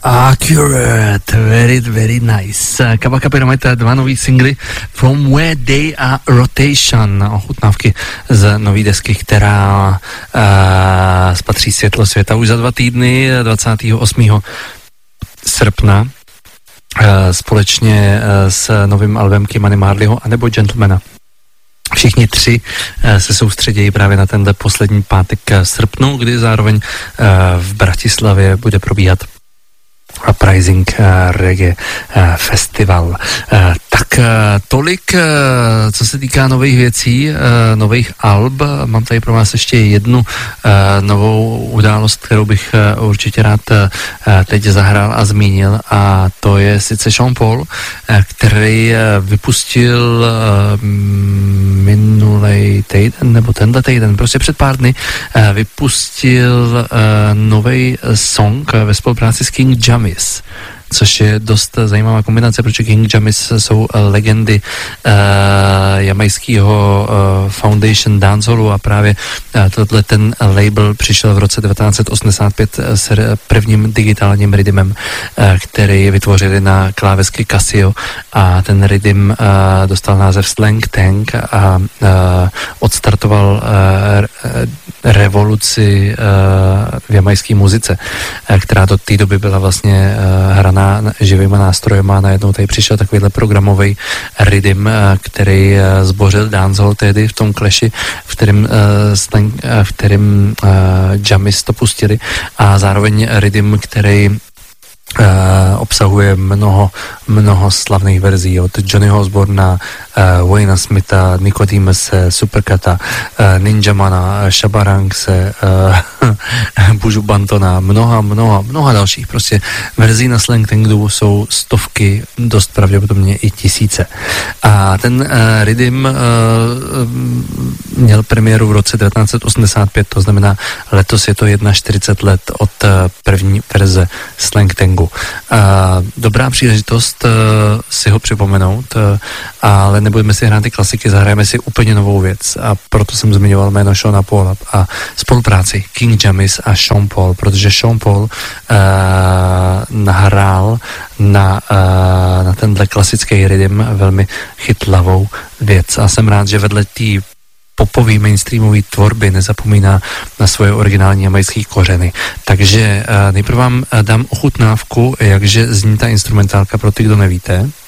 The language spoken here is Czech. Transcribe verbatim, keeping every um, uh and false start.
Accurate, very, very nice. Kabaka Pyramid, dva nový singly From Where Day a Rotation, ochutnávky z nový desky, která uh, spatří světlo světa už za dva týdny, dvacátého osmého srpna, uh, společně uh, s novým albem Kimany Marleyho anebo Gentlemana. Všichni tři uh, se soustředějí právě na tenhle poslední pátek srpnu, kdy zároveň uh, v Bratislavě bude probíhat Uprising uh, Reggae uh, Festival. Uh, tak uh, tolik, uh, co se týká nových věcí, uh, nových alb. Mám tady pro vás ještě jednu uh, novou událost, kterou bych uh, určitě rád uh, teď zahrál a zmínil, a to je sice Sean Paul, uh, který uh, vypustil uh, minulej týden, nebo tenhle týden, prostě před pár dny, uh, vypustil uh, novej song uh, ve spolupráci s King Jamis, což je dost zajímavá kombinace, protože King Jamis jsou legendy uh, jamajského uh, Foundation Dancehallu a právě uh, tohle ten label přišel v roce devatenáct osmdesát pět s prvním digitálním rhythmem, uh, který vytvořili na klávesky Casio, a ten rhythm uh, dostal název Slang Tank a uh, odstartoval uh, revoluci uh, v jamajské muzice, uh, která do té doby byla vlastně uh, hraná živýma nástrojema, a najednou tady přišel takovýhle programový rhythm, který zbořil dancehall tehdy v tom kleši, v kterým, v kterým Jamis to pustili, a zároveň rhythm, který Uh, obsahuje mnoho, mnoho slavných verzí od Johnnyho Osborna, uh, Wayna Smitha, Nicodemusa, Supercata, uh, Ninjamana, Shabba Ranxe, uh, Buju Bantona, mnoha, mnoha, mnoha dalších. Prostě verzí na Slang Tangu jsou stovky, dost pravděpodobně i tisíce. A ten uh, rhythm uh, měl premiéru v roce devatenáct osmdesát pět, to znamená letos je to čtyřicet jedna let od uh, první verze Slang Tangu. Uh, dobrá příležitost uh, si ho připomenout, uh, ale nebudeme si hrát ty klasiky, zahrajeme si úplně novou věc, a proto jsem zmiňoval jméno Seana Paula a spolupráci King Jamis a Sean Paul, protože Sean Paul uh, nahrál na, uh, na tenhle klasický rhythm velmi chytlavou věc, a jsem rád, že vedle té popový mainstreamový tvorby nezapomíná na svoje originální jamajské kořeny. Takže uh, nejprve vám uh, dám ochutnávku, jakže zní ta instrumentálka pro ty, kdo nevíte.